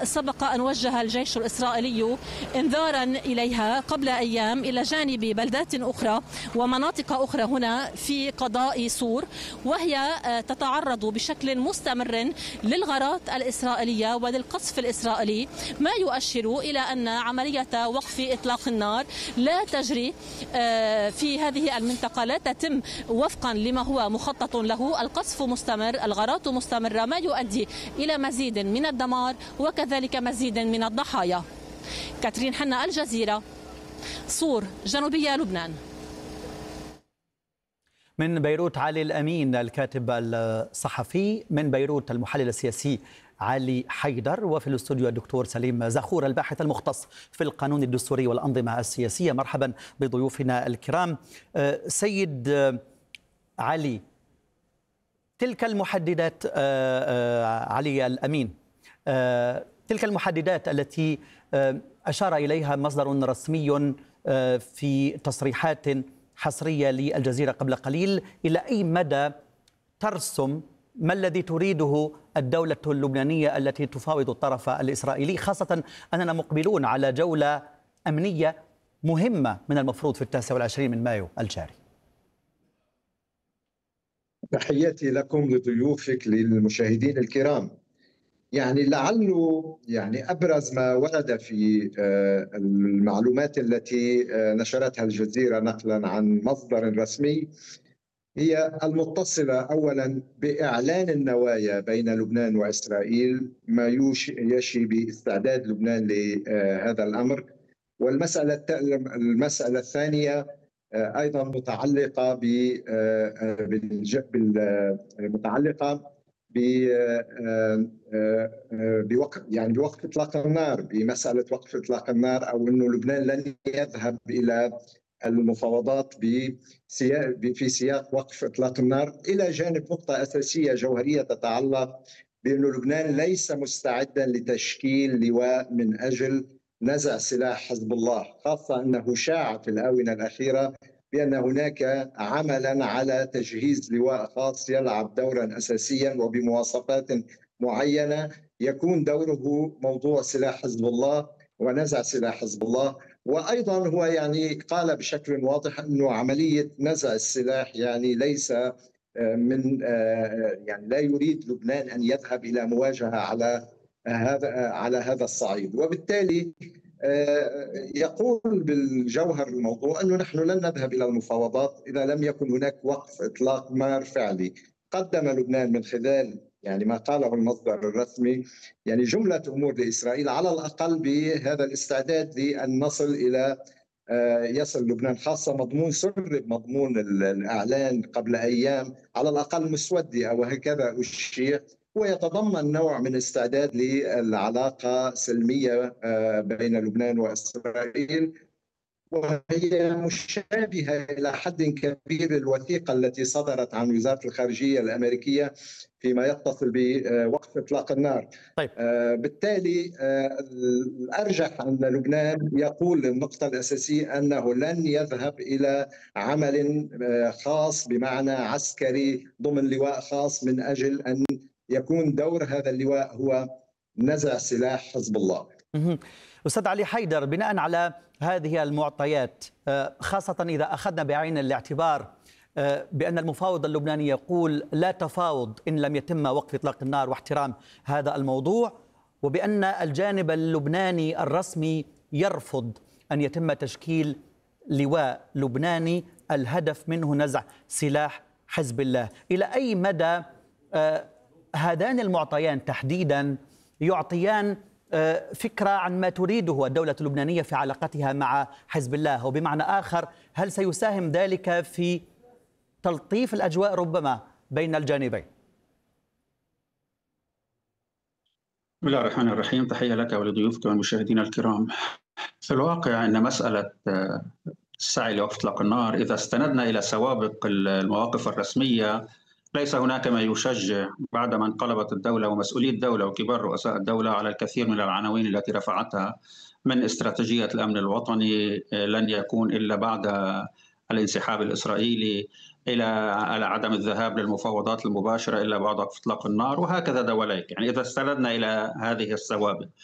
سبق أن وجه الجيش الإسرائيلي إنذارا إليها قبل أيام إلى جانب بلدات أخرى ومناطق أخرى هنا في قضاء سور، وهي تتعرض بشكل مستمر للغارات الإسرائيلية وللقصف الإسرائيلي، ما يؤشر إلى أن عملية وقف إطلاق النار لا تجري في هذه المنطقة، لا تتم وفقا لما هو مخطط له. القصف مستمر، الغارات مستمرة، ما يؤدي إلى مزيد من الدمار وكذلك مزيد من الضحايا. كاترين حنا، الجزيرة، صور، جنوبية لبنان. من بيروت علي الأمين الكاتب الصحفي، من بيروت المحلل السياسي علي حيدر، وفي الاستوديو الدكتور سليم زخور الباحث المختص في القانون الدستوري والأنظمة السياسية. مرحبا بضيوفنا الكرام. سيد علي، تلك المحددات علي الأمين، تلك المحددات التي أشار إليها مصدر رسمي في تصريحات حصرية للجزيرة قبل قليل، إلى أي مدى ترسم ما الذي تريده الدولة اللبنانية التي تفاوض الطرف الإسرائيلي، خاصة أننا مقبلون على جولة أمنية مهمة من المفروض في 29 من مايو الجاري؟ تحياتي لكم لضيوفك للمشاهدين الكرام. لعله أبرز ما ورد في المعلومات التي نشرتها الجزيرة نقلا عن مصدر رسمي هي المتصلة أولا بإعلان النوايا بين لبنان وإسرائيل، ما يشي باستعداد لبنان لهذا الأمر. والمسألة الثانية أيضا متعلقة بوقف إطلاق النار، بمسألة وقف إطلاق النار، أو أنه لبنان لن يذهب إلى المفاوضات في سياق وقف إطلاق النار، إلى جانب نقطة أساسية جوهرية تتعلق بأن لبنان ليس مستعدا لتشكيل لواء من أجل نزع سلاح حزب الله، خاصة أنه شاع في الآونة الأخيرة بأن هناك عملا على تجهيز لواء خاص يلعب دورا أساسيا وبمواصفات معينة، يكون دوره موضوع سلاح حزب الله ونزع سلاح حزب الله. وأيضا هو قال بشكل واضح أنه عملية نزع السلاح ليس من لا يريد لبنان أن يذهب إلى مواجهة على هذا الصعيد. وبالتالي يقول بالجوهر الموضوع أنه نحن لن نذهب إلى المفاوضات إذا لم يكن هناك وقف إطلاق نار فعلي. قدم لبنان من خلال ما قاله المصدر الرسمي جملة أمور لإسرائيل، على الأقل بهذا الاستعداد لأن نصل إلى يصل لبنان، خاصة مضمون سرب مضمون الإعلان قبل أيام على الأقل مسودة أو هكذا أشير، ويتضمن نوع من استعداد للعلاقة سلمية بين لبنان وإسرائيل، وهي مشابهة إلى حد كبير الوثيقة التي صدرت عن وزارة الخارجية الأمريكية فيما يتصل بوقف إطلاق النار. طيب. بالتالي الأرجح أن لبنان يقول النقطة الأساسية أنه لن يذهب إلى عمل خاص بمعنى عسكري ضمن لواء خاص من أجل أن يكون دور هذا اللواء هو نزع سلاح حزب الله. أستاذ علي حيدر، بناء على هذه المعطيات، خاصة إذا أخذنا بعين الاعتبار بأن المفاوض اللبناني يقول لا تفاوض إن لم يتم وقف إطلاق النار واحترام هذا الموضوع، وبأن الجانب اللبناني الرسمي يرفض أن يتم تشكيل لواء لبناني الهدف منه نزع سلاح حزب الله، إلى أي مدى هذان المعطيان تحديدا يعطيان فكرة عن ما تريده الدولة اللبنانية في علاقتها مع حزب الله؟ وبمعنى آخر، هل سيساهم ذلك في تلطيف الأجواء ربما بين الجانبين؟ بسم الله الرحمن الرحيم. تحية لك ولضيوفك والمشاهدين الكرام. في الواقع أن مسألة السعي لوقف إطلاق النار، إذا استندنا إلى سوابق المواقف الرسمية، ليس هناك ما يشجع بعدما انقلبت الدولة ومسؤولي الدولة وكبار رؤساء الدولة على الكثير من العناوين التي رفعتها من استراتيجية الأمن الوطني لن يكون إلا بعد الانسحاب الإسرائيلي، إلى عدم الذهاب للمفاوضات المباشرة إلا بعد وقف إطلاق النار، وهكذا دواليك. إذا استندنا إلى هذه السوابق